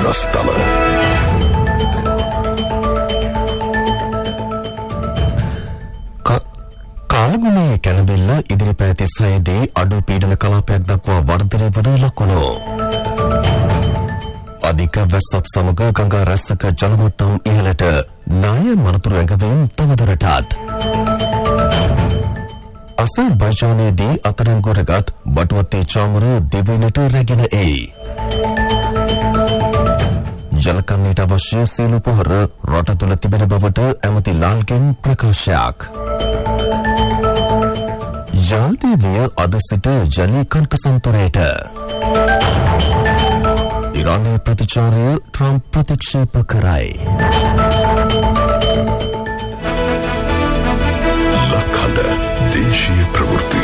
වනස්තල. කාලගුණයේ කැළඹෙල්ල ඉදිරි පැය 36 දී අඩු පීඩන කලාපයක් දක්වා වර්ධනය වන ලකුණු. අධික වැස්සත් සමග ගංගා රැස්සක ජල මට්ටම් ඉහළට. ණය මනතුරු රැඟවීම් තවදුරටත්. අසර්බයිජානයේදී අත්අඩංගුවට රැගත් බටුවත්තේ චාමර දෙවයිනට රැගෙන එයි. ජලකන්නයට අවශ්‍ය සියලු පොහොර රට තුළ තිබෙන බවට ඇමති ලාල්ගෙන් ප්‍රකාශයක්. ජාතිය අද සිට ජලී කන්කසන්තරයට. ඉරානයේ ප්‍රතිචාරය ට්‍රම්ප් ප්‍රතික්ෂේප කරයි. ලක්හඬ දේශීය ප්‍රවෘත්ති.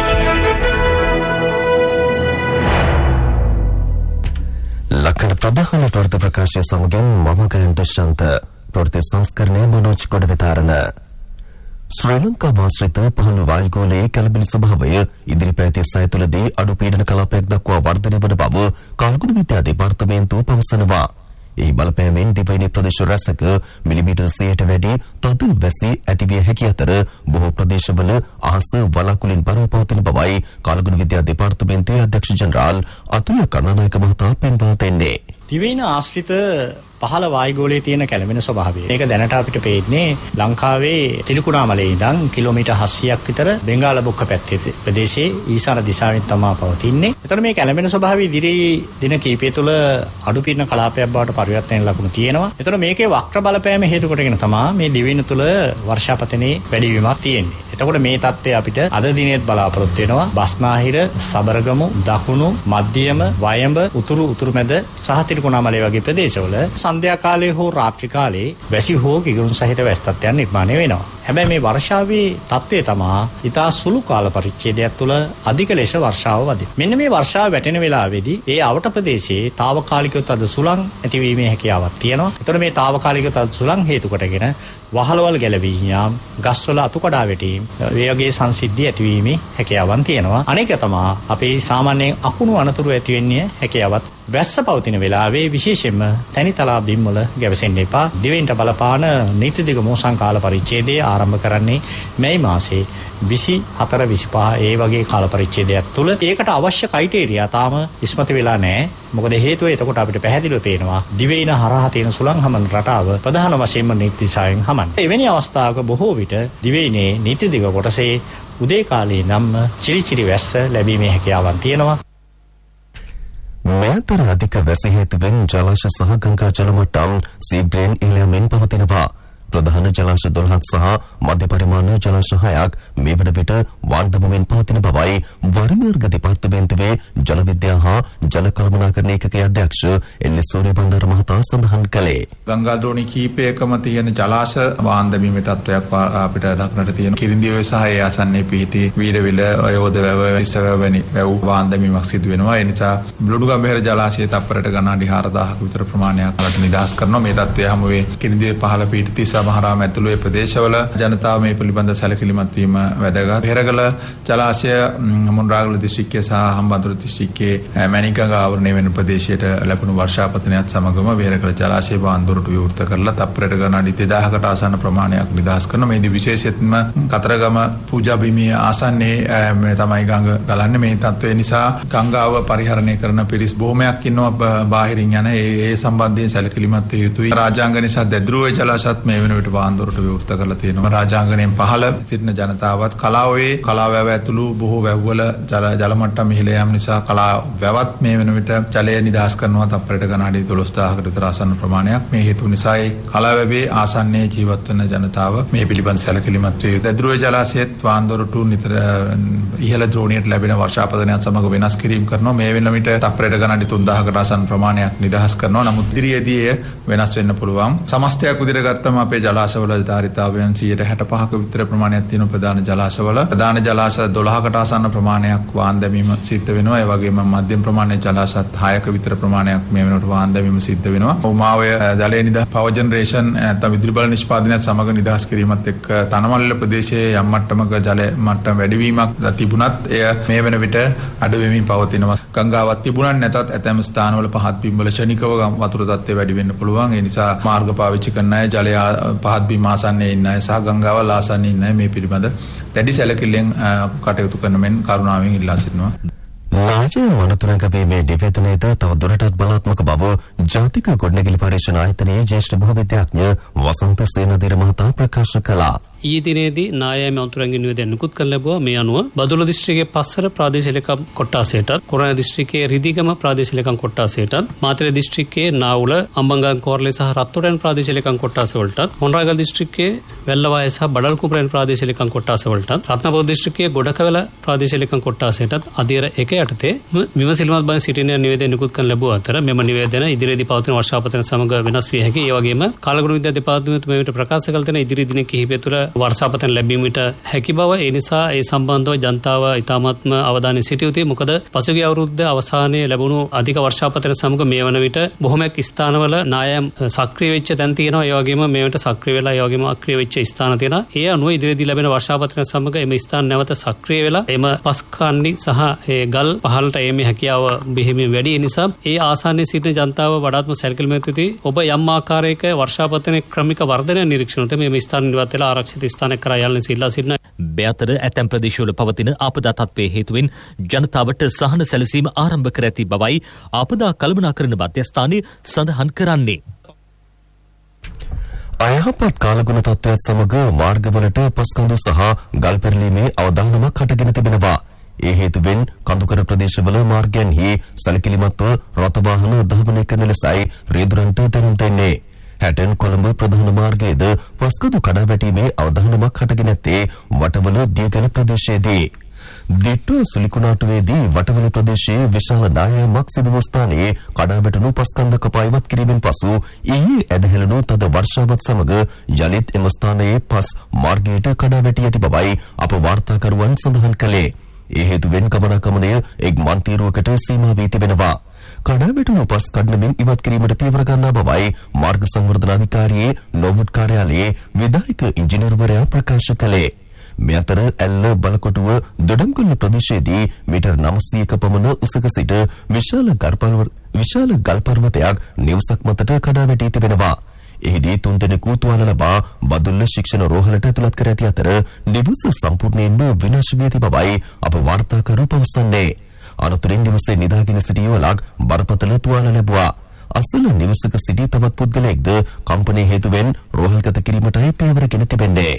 ලක්හඬ ප්‍රධාන ප්‍රවෘත්ති ප්‍රකාශය සමගින් මම ගයන් දුෂ්‍යන්ත. ප්‍රවෘත්ති සංස්කරණය මනෝජ් කොඩවිතාරණ. ශ්‍රී ලංකා වාශ්‍රිත පහළ වායුගෝලයේ කැළඹිලි ස්වභාවය ඉදිරි පැය 36 තුළදී අඩු පීඩන කලාපයක් දක්වා වර්ධනය වන බව කාලගුණ විද්‍යා දෙපාර්තමේන්තුව පවසනවා. එහි බලපෑමෙන් දිවයිනේ ප්‍රදේශ රැසක මිලිමීටර් 100ට වැඩි තද වැසි ඇතිවිය හැකි අතර බොහෝ ප්‍රදේශවල අහස වලාකුළින් බරව පවතින බවයි කාලගුණ විද්‍යා දෙපාර්තමේන්තුවේ අධ්‍යක්ෂ ජෙනරාල් අතුල කරුණානායක මහතා පෙන්වා දෙන්නේ. දිවයින ආශ්‍රිත පහළ වායුගෝලයේ තියෙන කැළඹෙන ස්වභාවය. මේක දැනට අපිට පේන්නේ ලංකාවේ තිරිකුණාමලේ ඉඳන් කිලෝමීටර් 700ක් විතර බෙන්ගාල බොක්ක පැත්තේ ප්‍රදේශයේ ඊශාන දිශාවෙන් තමයි පවතින්නේ. ඒතර මේ කැළඹෙන ස්වභාවය ඉදිරි දින කිහිපය තුළ අඩු පීඩන කලාපයක් බවට පරිවර්තන වෙන ලකුණු තියෙනවා. ඒතර මේකේ වක්‍ර බලපෑම හේතු කොටගෙන තමයි මේ දිවයින තුළ වර්ෂාපතනයේ වැඩිවීමක් තියෙන්නේ. එතකොට මේ තත්ත්වය අපිට අද දිනේත් බලාපොරොත්තු වෙනවා. බස්නාහිර, සබරගමු, දකුණු, මධ්‍යම, වයඹ, උතුරු මැද සහ තිරිකුණාමලේ වගේ ප්‍රදේශවල සන්ධ්‍යා කාලයේ හෝ රාත්‍රී කාලයේ වැසි හෝ කිගුරුන් සහිත වැසි තත්ත්වයන් නිර්මාණය වෙනවා. හැබැයි මේ වර්ෂාවේ තත්ත්වය තමයි ඉතා සුළු කාල පරිච්ඡේදයක් තුළ අධික ලෙස වර්ෂාව වදින. මෙන්න මේ වර්ෂාව වැටෙන වෙලාවේදී ඒ අවට ප්‍රදේශයේ తాවකාලිකව තද සුළං ඇතිවීමේ හැකියාවක් තියෙනවා. ඒතර මේ తాවකාලික තද සුළං හේතු කොටගෙන වහලවල් ගැලවී යාම, ගස්වල අතු කඩා වැටීම, මේ වගේ සංසිද්ධි ඇතිවීමේ හැකියාවන් තියෙනවා. අනේක තමයි අපේ සාමාන්‍යයෙන් අකුණු අනතුරු ඇති වෙන්නේ හැකියාවත්. වැස්ස පවතින වෙලාවේ විශේෂයෙන්ම තනිතලා බිම් වල ගැවසෙන්න එපා. දිවෙන්ට බලපාන නීතිදිග මෝසම් කාල පරිච්ඡේදය ආරම්භ කරන්නේ මැයි මාසේ 24 25 ඒ වගේ කාල පරිච්ඡේදයක් තුල. ඒකට අවශ්‍ය ක්‍රයිටීරියා තාම ඉස්මතු වෙලා නැහැ. මොකද හේතුව එතකොට අපිට පැහැදිලිව පේනවා දිවයින හරහා තියෙන සුළං හමන රටාව ප්‍රධාන වශයෙන්ම නීති දිශාවෙන් හමන. එවැනි අවස්ථාවක බොහෝ විට දිවයිනේ නීතිදිග කොටසේ උදේ කාලයේ නම් චිරිචිරි වැස්ස ලැබීමේ හැකියාවක් තියෙනවා. මෙතර අධික වැසි හේතුවෙන් ජලාශ සහ ගංගා ජල මට්ටම් සීග්‍රයෙන් ඉහළමින් පවතිනවා. ප්‍රධාන ජලාශ 12ක් සහ මධ්‍ය පරිමාණ ජලාශ 6ක් මේ වන විට වාර්ධමෙන් පවතින බවයි වරිමාර්ග දෙපාර්තමේන්තුවේ ජල විද්‍යා හා ජල කළමනාකරණ ඒකකයේ අධ්‍යක්ෂ එල්.එස්. සූරියබණ්ඩාර මහතා සඳහන් කළේ. ගංගා දෝණි කීපයකම තියෙන ජලාශ වාන්දමීමේ තත්ත්වයක් අපිට දක්නට තියෙන. කිරින්දිය සහ ඒ ආසන්නයේ පිහිටි වීරවිල, යෝධ වැව, ඉස්සවැව වැනි වැව් වාන්දමීමක් සිදු වෙනවා. ඒ නිසා ලුඩුගම්බෙහෙර ජලාශයේ තප්පරයට ගණනාඩි 4000ක විතර ප්‍රමාණයක් වලට නිදහස් කරනවා. මේ තත්ත්වය හමුවේ කිරින්දිය පහළ පිහිටි මහරාම ඇතුළු ඒ ප්‍රදේශවල ජනතාව මේ පිළිබඳ සැලකිලිමත් වීම වැදගත්. පෙරගල ජලාශය මොණරාගල දිස්ත්‍රික්කයේ සහ හම්බන්තොට දිස්ත්‍රික්කයේ මැණිකගඟ ආවරණය වෙන ප්‍රදේශයට ලැබුණු වර්ෂාපතනයත් සමගම වෙරකල ජලාශය බාන්දොරට විවෘත කරලා තප්පරයට ගණනාඩි 2000කට ආසන්න ප්‍රමාණයක් නිදහස් කරනවා. මේදී විශේෂයෙන්ම කතරගම පූජා බිමේ ආසන්නයේ මේ තමයි ගඟ ගලන්නේ. මේ තත්ත්වය නිසා ගංගාව පරිහරණය කරන පිරිස් බොහොමයක් ඉන්නවා බාහිරින් යන. ඒ සම්බන්ධයෙන් සැලකිලිමත් විය යුතුයි. රාජාංග නිසා දැද්රුවේ ජලාශයත් මේ වෙන බාන්දොරට විවෘත කරලා තියෙනවා. රාජාංගණයෙන් පහළ සිටින ජනතාවත් කලාවේ කලාවැව ඇතුළු බොහෝ වැව්වල ජල මට්ටම ඉහළ යාම නිසා කලාවැවත් මේ වෙන විට ජලය නිදහස් කරනවා තප්පරයට ගණනාඩි 12000කට විතර ආසන්න ප්‍රමාණයක්. මේ හේතු නිසා ඒ කලාවැවේ ආසන්නයේ ජීවත් වන ජනතාව මේ පිළිබඳ සැලකිලිමත් වේ. දැද්රුවේ ජලාශයේත් වාන්දොරට නිතර ඉහළ ද්‍රෝණියට ලැබෙන වර්ෂාපතනයත් සමග වෙනස් කිරීම කරනවා. මේ වෙන විට තප්පරයට ගණනාඩි 3000කට ආසන්න ප්‍රමාණයක් නිදහස් කරනවා. නමුත් ඉදිරියේදී වෙනස් වෙන්න පුළුවන්. සමස්තයක් විදිහට ගත්තම අපේ ජලාශවල ධාරිතාවයන් 65% විතර ප්‍රමාණයක් තියෙන ප්‍රධාන ජලාශවල ප්‍රධාන ජලාශ 12කට ආසන්න ප්‍රමාණයක් වාන් දැමීම සිද්ධ වෙනවා. ඒ වගේම මධ්‍යම ප්‍රමාණයේ ජලාශත් 6ක විතර ප්‍රමාණයක් මේ වෙනකොට වාන් දැමීම සිද්ධ වෙනවා. උමාවය ජලයේ නිදහස් පවර් ජෙනරේෂන් නැත්නම් විදුලි බල නිෂ්පාදනයත් සමග නිදහස් කිරීමත් එක්ක තනමල්ල ප්‍රදේශයේ යම් මට්ටමක ජල මට්ටම වැඩිවීමක් තිබුණත් එය මේ වෙන විට අඩු වෙමින් පවතිනවා. ගංගාවක් තිබුණත් නැතත් ඇතැම් ස්ථානවල පහත් බිම් වල ශනිකව වතුර තත්ත්වය වැඩි වෙන්න පුළුවන්. ඒ නිසා මාර්ග පාවිච්චි කරන අය ජලය පහත් බිම් ආසන්නයේ ඉන්න අය සහ ගංගාවල් ආසන්නයේ ඉන්න අය මේ පිළිබඳ දැඩි සැලකිල්ලෙන් කටයුතු කරන මෙන් කරුණාවෙන් ඉල්ලා සිටිනවා. නාජය මනතුරංගවීමේ නිවේදනයේද තව දුරටත් බලාත්මක බව ජාතික ගොඩනැගිලි පරීක්ෂණ ආයතනයේ ජ්‍යෙෂ්ඨ භූවිද්‍යාඥ වසන්ත සේනදීර මහතා ප්‍රකාශ කළා. ඊයේ දිනේදී නායම අතුරංගික නිවේදනය නිකුත් කළ ලැබුවා. මේ අනුව බදුල්ල දිස්ත්‍රික්කයේ පස්සර ප්‍රාදේශීය ලේකම් කොට්ටාසයටත් කොරණ දිස්ත්‍රික්කයේ රිදිගම ප්‍රාදේශීය ලේකම් කොට්ටාසයටත් මාතලේ දිස්ත්‍රික්කයේ නාවුල අම්බංගම් කෝරළේ සහ රත්තරන් ප්‍රාදේශීය ලේකම් කොට්ටාස වලටත් මොණරාගල දිස්ත්‍රික්කයේ වැල්ලවාය සහ බඩල් කුඹරන් ප්‍රාදේශීය ලේකම් කොට්ටාස වලටත් රත්නපුර දිස්ත්‍රික්කයේ ගොඩකවල ප්‍රාදේශීය ලේකම් කොට්ටාසයටත් අධීර 1 යටතේ විමසිලිමත් බව සිටින නිවේදනය නිකුත් කරන ලැබුව අතර මෙම නිවේදන ඉදිරියේදී පවතින වර්ෂාපතන සමග වෙනස් විය හැකියි. ඒ වගේම කාලගුණ විද්‍යා දෙපාර්තමේන්තුව මෙවිට ප්‍රකාශ කළ තැන ඉදිරි දින කිහිපය තුළ වර්ෂාපතන ලැබීමට හැකි බව. ඒ නිසා ඒ සම්බන්ධව ජනතාව ඉතාමත්ම අවධානය සිටිය යුතුයි. මොකද පසුගිය අවුරුද්ද අවසානයේ ලැබුණු අධික වර්ෂාපතන සමග මේ වන විට බොහොමයක් ස්ථානවල නායම් සක්‍රිය වෙච්ච තැන් තියෙනවා. ඒ වගේම මේවට සක්‍රිය වෙලා ඒ වගේම අක්‍රිය වෙච්ච ස්ථාන තියෙනවා. ඒ අනුව ඉදිරියේදී ලැබෙන වර්ෂාපතන සමග එම ස්ථාන නැවත සක්‍රිය වෙලා එම පස්කණ්ඩි සහ ඒ ගල් පහළට එීමේ හැකියාව බෙහෙමින් වැඩි. ඒ නිසා ඒ ආසන්නයේ සිටින ජනතාව වඩාත්ම සැලකිලිමත් යුතුයි. ඔබ යම් ආකාරයක වර්ෂාපතනයේ ක්‍රමික වර්ධනය නිරීක්ෂණය කරන මේ ස්ථාන නිවත් වෙලා ආරක්ෂිත ස්ථානයක් කරා යන්න සිල්ලා සිටින. මේ අතර ඇතැම් ප්‍රදේශවල පවතින ආපදා තත්ත්වයේ හේතුවෙන් ජනතාවට සහන සැලසීම ආරම්භ කර ඇති බවයි ආපදා කළමනාකරණ මධ්‍යස්ථානයේ සඳහන් කරන්නේ. අයහපත් කාලගුණ තත්ත්වයත් සමග මාර්ගවලට පස්කඳු සහ ගල් පෙරලීමේ අවදානමක් හටගෙන තිබෙනවා. ඒ හේතුවෙන් කඳුකර ප්‍රදේශවල මාර්ගයන්හි සැලකිලිමත්ව රථ වාහන ධාවනය කරන ලෙසයි රියදුරන්ට දැනුම් දෙන්නේ. හැටන් කොළඹ ප්‍රධාන මාර්ගයේද පස්කඳු කඩා වැටීමේ අවදානමක් හටගෙන ඇත්තේ වටවල දියගල ප්‍රදේශයේදී. දිට්ටුව සුලිකුණාටුවේදී වටවල ප්‍රදේශයේ විශාල නායමක් සිදු වූ ස්ථානයේ කඩා වැටුණු පස්කන්ධ කපා ඉවත් කිරීමෙන් පසු ඊයේ ඇදහිලුණු තද වර්ෂාවත් සමග යලිත් එම ස්ථානයේ පස් මාර්ගයට කඩා වැටී ඇති බවයි අප වාර්තාකරුවන් සඳහන් කළේ. ඒ හේතුවෙන් ගමනාගමනය එක් මන්තීරුවකට සීමා වී තිබෙනවා. කඩාවැටුණු පස් කඩනමින් ඉවත් කිරීමට පියවර ගන්නා බවයි මාර්ග සංවර්ධන අධිකාරියේ නොවුඩ් කාර්යාලයේ විධායක ඉංජිනේරුවරයා ප්‍රකාශ කළේ. මේ අතර ඇල්ල බලකොටුව දොඩම්ගොල්ල ප්‍රදේශයේදී මීටර් 900ක පමණ උසක සිට විශාල ගල් පර්වතයක් නිවසක් මතට කඩා වැටී තිබෙනවා. එහිදී 3 දෙනෙකු තුවාල ලබා බදුල්ල ශික්ෂණ රෝහලට ඇතුළත් කර ඇති අතර නිවස සම්පූර්ණයෙන්ම විනාශ වී ඇති බවයි අප වාර්තාකරු පවසන්නේ. අනතුරින් නිවසේ නිදාගෙන සිටි යුවලක් බරපතල තුවාල ලැබුවා. අසල නිවසක සිටි තවත් පුද්ගලයෙක්ද කම්පනයේ හේතුවෙන් රෝහල්ගත කිරීමටයි පියවරගෙන තිබෙන්නේ.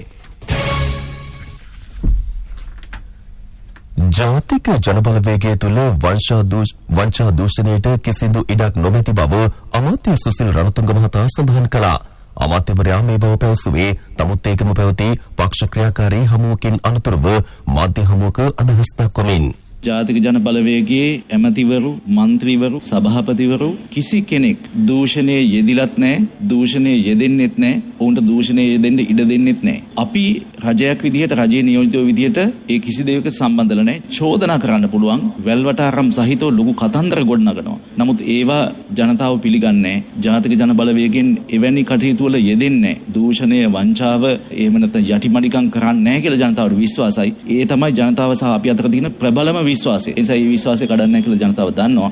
ජාතික ජනබලවේගය තුළ වංචා දූෂණයට කිසිදු ඉඩක් නොමැති බව අමාත්‍ය සුසිල් රණතුංග මහතා සඳහන් කළා. අමාත්‍යවරයා මේ බව පැවසුවේ තමුත් ඒකම පැවති පක්ෂ ක්‍රියාකාරී හමුවකින් අනතුරුව මාධ්‍ය හමුවක අදහස් දක්වමින් ජාතික ජන බලවේගයේ ඇමතිවරු, മന്ത്രിවරු, සභාපතිවරු කිසි කෙනෙක් දූෂණයේ යෙදිලත් නැහැ, දූෂණයේ යෙදෙන්නෙත් නැහැ, ඔවුන්ට දූෂණයේ යෙදෙන්න ඉඩ දෙන්නෙත් නැහැ. අපි රජයක් විදිහට, රජයේ නියෝජිතයෝ විදිහට ඒ කිසි දෙයකට සම්බන්ධ නැහැ. චෝදනා කරන්න පුළුවන්, වැල්වටාරම් සහිතව ලොකු කතන්දර ගොඩනගනවා. නමුත් ඒවා ජනතාව පිළිගන්නේ නැහැ. ජාතික ජන බලවේගයෙන් එවැනි කටයුතු වල යෙදෙන්නේ නැහැ. දූෂණය, වංචාව, එහෙම නැත්නම් යටිමඩිකම් කරන්නේ නැහැ කියලා ජනතාවට විශ්වාසයි. ඒ තමයි ජනතාව සහ අපි අතර තියෙන ප්‍රබලම විශ්වාසය. ඒ නිසා මේ විශ්වාසය කඩන්නේ නැහැ කියලා ජනතාව දන්නවා.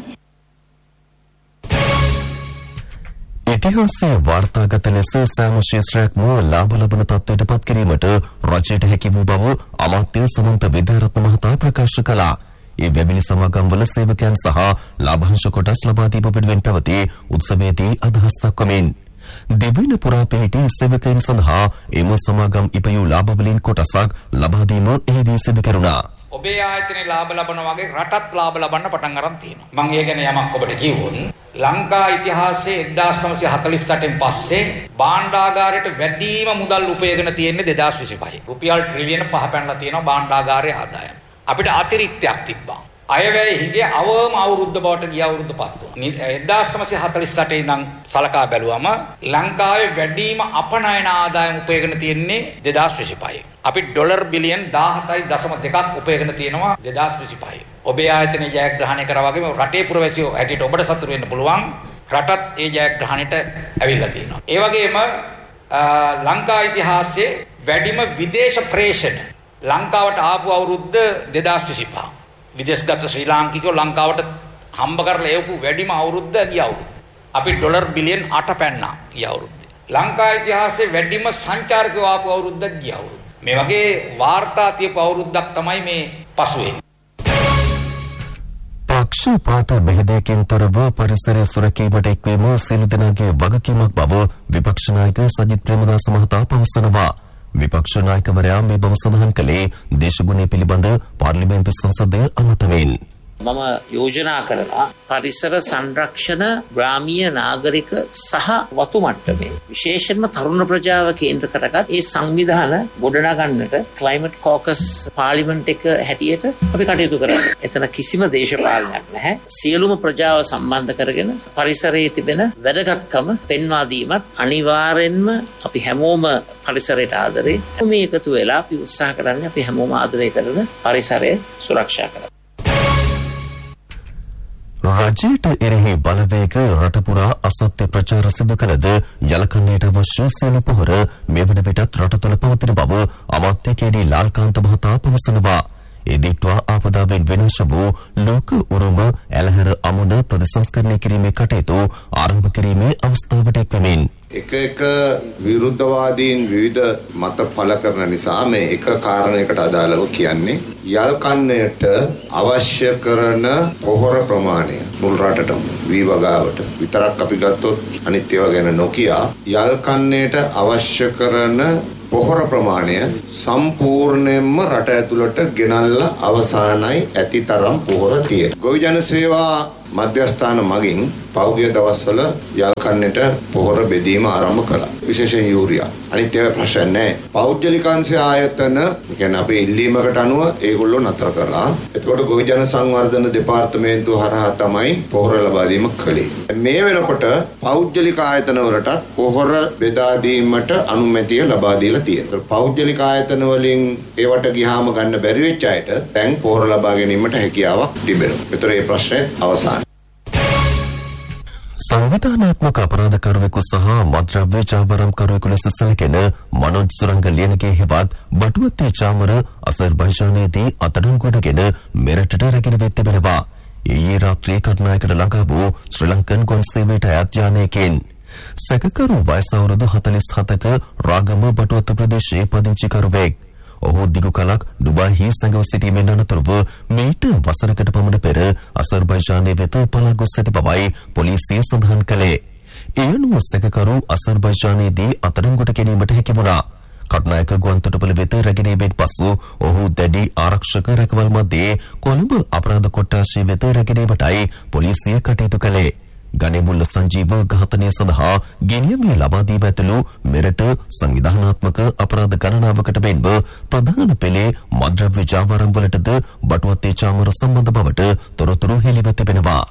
ඉතිහාසයේ වාර්තාගත ලෙස සෑම ශේත්‍රයක්ම ලාභ ලබන තත්ත්වයට පත් කිරීමට රජයට හැකි වූ බව අමාත්‍ය සමන්ත විද්‍යාරත්න මහතා ප්‍රකාශ කළා. ඒ වැවිලි සමාගම්වල සේවකයන් සහ ලාභාංශ කොටස් ලබා දීම වෙනුවෙන් පැවති උත්සවයේදී අදහස් දක්වමින් දෙබින පුරා පිහිටි සේවකයන් සඳහා එම සමාගම් ඉපයූ ලාභවලින් කොටසක් ලබා දීම එහිදී සිදු කෙරුණා. ඔබේ ආයතනයේ ලාභ ලබනවා වගේ රටත් ලාභ ලබන්න පටන් අරන් තියෙනවා. මම ඒ ගැන යමක් ඔබට කිව්වොත් ලංකා ඉතිහාසයේ 1948න් පස්සේ භාණ්ඩාගාරයට වැඩිම මුදල් උපයගෙන තියෙන්නේ 2025. රුපියල් ට්‍රිලියන 5 පැනලා තියෙනවා භාණ්ඩාගාරයේ ආදායම. අපිට අතිරික්තයක් තිබ්බා. අයවැය හිඟේ අවම අවුරුද්ද බවට ගිය අවුරුද්ද පත් වුණා. 1948 ඉඳන් සලකා බැලුවම ලංකාවේ වැඩිම අපනයන ආදායම උපයගෙන තියෙන්නේ 2025. අපි ඩොලර් බිලියන් 17.2ක් උපයගෙන තියෙනවා 2025. ඔබේ ආයතනයේ ජයග්‍රහණය කරා වගේම රටේ පුරවැසියෝ හැටියට ඔබට සතුටු වෙන්න පුළුවන්. රටත් ඒ ජයග්‍රහණයට ඇවිල්ලා තියෙනවා. ඒ වගේම ලංකා ඉතිහාසයේ වැඩිම විදේශ ප්‍රේෂණ ලංකාවට ආපු අවුරුද්ද 2025. විදේශගත ශ්‍රී ලාංකිකයෝ ලංකාවට හම්බ කරලා එවපු වැඩිම අවුරුද්ද ගිය අවුරුද්ද. අපි ඩොලර් බිලියන් 8 පැන්නා ගිය අවුරුද්දේ. ලංකා ඉතිහාසයේ වැඩිම සංචාරකයෝ ආපු අවුරුද්ද ගිය අවුරුද්ද. මේ වගේ වාර්තා තියපු අවුරුද්දක් තමයි මේ පසුවේ. පක්ෂපාත බෙහෙදකින් තොරව පරිසරය සුරකීමට එක්වීම සියලු දෙනාගේ වගකීමක් බව විපක්ෂ නායක සජිත් ප්‍රේමදාස මහතා පවසනවා. විපක්ෂ නායකවරයා මේ බව සඳහන් කළේ දේශගුණය පිළිබඳ පාර්ලිමේන්තු සංසදය අමතමින්. මම යෝජනා කරනවා පරිසර සංරක්ෂණ ග්‍රාමීය නාගරික සහ වතු මට්ටමේ විශේෂයෙන්ම තරුණ ප්‍රජාව කේන්ද්‍ර කරගත් ඒ සංවිධාන ගොඩනගන්නට ක්ලයිමට් කෝකස් පාර්ලිමේන්තු එක හැටියට අපි කටයුතු කරනවා. එතන කිසිම දේශපාලනයක් නැහැ. සියලුම ප්‍රජාව සම්බන්ධ කරගෙන පරිසරයේ තිබෙන වැදගත්කම පෙන්වා දීමත් අනිවාර්යෙන්ම අපි හැමෝම පරිසරයට ආදරේ මේ එකතු වෙලා අපි උත්සාහ කරන්නේ අපි හැමෝම ආදරය කරන පරිසරය සුරක්ෂා කරන්න. රජයට එරෙහි බලවේග රටපුරා අසත්‍ය ප්‍රචාර සිදු කළද යලකන්නේට අවශ්‍ය සියලු පොහොර මෙවන විටත් රට තුළ පවතින බව අමාත්‍ය කේ.ඩී. ලාල්කාන්ත මහතා පවසනවා. ඒ දිට්වා ආපදාවෙන් විනාශ වූ ලෝක උරුම ඇලහැර අමුණ ප්‍රතිසංස්කරණය කිරීමේ කටයුතු ආරම්භ කිරීමේ අවස්ථාවට එක්වමින් එක විරුද්ධවාදීන් විවිධ මත පළ කරන නිසා මේ එක කාරණයකට අදාළව කියන්නේ යල් කන්නයට අවශ්‍ය කරන පොහොර ප්‍රමාණය මුල් රටටම වී වගාවට විතරක් අපි ගත්තොත් අනිත් ඒවා ගැන නොකිය යල් කන්නයට අවශ්‍ය කරන පොහොර ප්‍රමාණය සම්පූර්ණයෙන්ම රට ඇතුළට ගෙනල්ලා අවසానයි ඇතිතරම් පොහොර තියෙන. ගොවි ජන සේවා මධ්‍යස්ථාන මගින් පෞද්ගලික දවස්වල යල් කන්නට පොහොර බෙදීම ආරම්භ කළා. විශේෂයෙන් යූරියා. අනිත් ඒවා ප්‍රශ්න නැහැ. පෞද්ගලිකාංශ ආයතන කියන්නේ අපේ ඉල්ලීමකට අනුව ඒගොල්ලෝ නතර කළා. එතකොට ගොවි ජන සංවර්ධන දෙපාර්තමේන්තුව හරහා තමයි පොහොර ලබා දීම කළේ. මේ වෙනකොට පෞද්ගලික ආයතන වලටත් පොහොර බෙදා දීමට අනුමැතිය ලබා දීලා තියෙනවා. පෞද්ගලික ආයතන වලින් ඒවට ගියාම ගන්න බැරි වෙච්ච අයට දැන් පොහොර ලබා ගැනීමට හැකියාවක් තිබෙනවා. ඒතර මේ ප්‍රශ්නේ අවසන්. සංවිධානාත්මක අපරාධකරුවෙකු සහ මද්‍රව්‍ය චාවරම්කරුවෙකු ලෙස සැලකෙන මනෝජ් සුරංග ලියනගේ හෙවත් බටුවත්තේ චාමර අසර්බයිජානයේදී අත්අඩංගුවටගෙන මෙරටට රැගෙන වෙත් තිබෙනවා. ඊයේ රාත්‍රියේ කටුනායකට ළඟා වූ ශ්‍රී ලංකන් ගොන් සේවයට අයත් යානයකින් සැකකරු වයස අවුරුදු 47ක රාගම බටුවත්ත ප්‍රදේශයේ පදිංචිකරුවෙක්. ඔහු දිගු කලක් ඩුබායිහි සැඟව සිටීමෙන් අනතුරුව මීට වසරකට පමණ පෙර අසර්බයිජානයේ වෙත පලා ගොස් ඇති බවයි පොලිසිය සඳහන් කළේ. ඒ අනුව සැකකරු අසර්බයිජානයේදී අත්අඩංගුවට ගැනීමට හැකි වුණා. කටුනායක ගුවන්තොටුපළ වෙත රැගෙනීමෙන් පසු ඔහු දැඩි ආරක්ෂක රැකවල් මැදේ කොළඹ අපරාධ කොට්ටාශය වෙත රැගෙනීමටයි පොලිසිය කටයුතු කළේ. ගණේමුල්ල සංජීව ඝාතනය සඳහා ගෙනියමේ ලබා දීම ඇතුළු මෙරට සංවිධානාත්මක අපරාධ ගණනාවකට මෙන්ම ප්‍රධාන පෙළේ මද්‍රව්‍ය ජාවාරම් වලටද බටුවත්තේ චාමර සම්බන්ධ බවට තොරතුරු හෙළිව තිබෙනවා.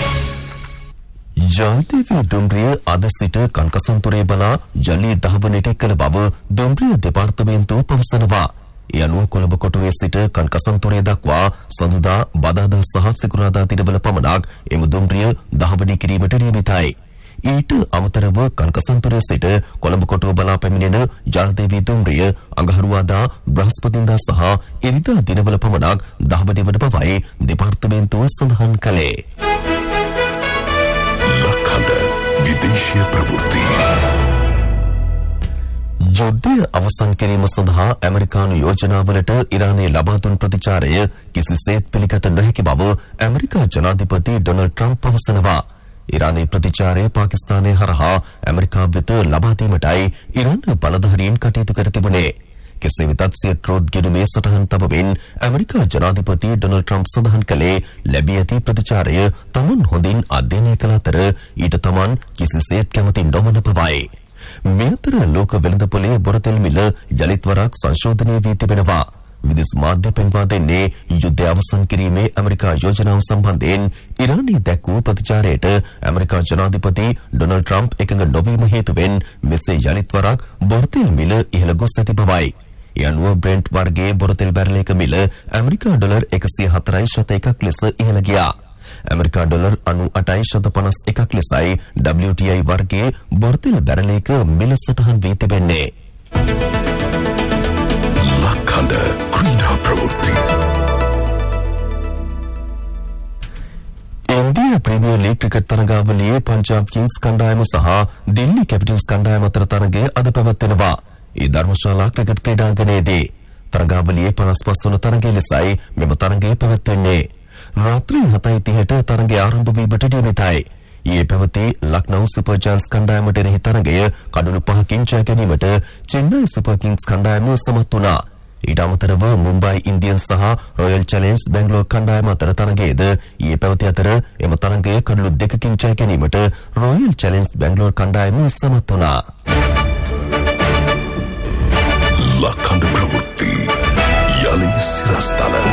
ජාතික දුම්රිය අද සිට කන්කසන්තුරේ බලා ජලී දහවනට කළ බව දුම්රිය දෙපාර්තමේන්තුව පවසනවා. ඒ අනුව කොළඹ කොටුවේ සිට කන්කසන්තුරේ දක්වා සඳුදා බදාදා සහ සිකුරාදා දිනවල පමණක් එම දුම්රිය දහවනය කිරීමට නියමිතයි. ඊට අමතරව කන්කසන්තුරේ සිට කොළඹ කොටුව බලා පැමිණෙන ජලදේවී දුම්රිය අඟහරුවාදා බ්‍රහස්පතින්දා සහ ඉරිදා දිනවල පමණක් දහවනය වන බවයි දෙපාර්තමේන්තුව සඳහන් කළේ. ලක්හඬ විදේශීය ප්‍රවෘත්ති යුද්ධය අවසන් කිරීම සඳහා ඇමරිකානු යෝජනාවලට ඉරානයේ ලබා දුන් ප්‍රතිචාරය කිසිසේත් පිළිගත නොහැකි බව ඇමරිකා ජනාධිපති ඩොනල්ඩ් ට්‍රම්ප් පවසනවා. ඉරානයේ ප්‍රතිචාරය පාකිස්තානය හරහා ඇමරිකාව වෙත ලබා දීමටයි ඉරාන බලධාරීන් කටයුතු කර තිබුණේ. කෙසේ වෙතත් සියට්‍රෝත් ගෙනුමේ සටහන් තබමින් ඇමරිකා ජනාධිපති ඩොනල්ඩ් ට්‍රම්ප් සඳහන් කළේ ලැබී ඇති ප්‍රතිචාරය තමන් හොඳින් අධ්‍යයනය කළ අතර ඊට තමන් කිසිසේත් කැමති නොවන බවයි. මේ අතර ලෝක වෙළඳපොලේ බොරතෙල් මිල යලිත් වරක් සංශෝධනය වී තිබෙනවා. විදේශ මාධ්‍ය පෙන්වා දෙන්නේ යුද්ධය අවසන් කිරීමේ ඇමරිකා යෝජනාව සම්බන්ධයෙන් ඉරානයේ දැක්වූ ප්‍රතිචාරයට ඇමරිකා ජනාධිපති ඩොනල්ඩ් ට්‍රම්ප් එකඟ නොවීම හේතුවෙන් මෙසේ යලිත් වරක් බොරතෙල් මිල ඉහළ ගොස් ඇති බවයි. ඒ අනුව බ්‍රෙන්ට් වර්ගයේ බොරතෙල් බැරලයක මිල ඇමරිකා ඩොලර් 104.1ක් ලෙස ඉහළ ගියා. ඇමරිකා ඩොලර් 98.51ක් ලෙසයි WTI වර්ගයේ බොරතෙල් බැරලයක මිල සටහන් වී තිබෙන්නේ. ලක්හඬ ක්‍රීඩා ප්‍රවෘත්ති. India premier league cricket තරගාවලියේ Punjab kings කණ්ඩායම සහ දිල්ලි කැපිටල්ස් කණ්ඩායම අතර තරගය අද පැවැත්වෙනවා. ඒ ධර්මශාලා ක්‍රිකට් ක්‍රීඩාංගණයේදී තරගාවලියේ 55 වන තරගය ලෙසයි මෙම තරගය පැවැත්වෙන්නේ. රාත්‍රී 7:30ට තරගය ආරම්භ වීමට නියමිතයි. ඊයේ පැවති ලක්නෝ සුපර් ජයන්ට්ස් කණ්ඩායමට එරෙහි තරගය කඩලු 5කින් ජය ගැනීමට චෙන්නයි සුපර් කිංස් කණ්ඩායම සමත් වුණා. ඊට අමතරව මුම්බයි ඉන්දියන්ස් සහ රොයල් චැලෙන්ජ් බැංගලෝර් කණ්ඩායම අතර තරගයේද ඊයේ පැවති අතර එම තරගය කඩලු 2කින් ජය ගැනීමට රොයල් චැලෙන්ජ් බැංගලෝර් කණ්ඩායම සමත් වුණා. ලක්හඬ ප්‍රවෘත්ති යලි සිරස්තල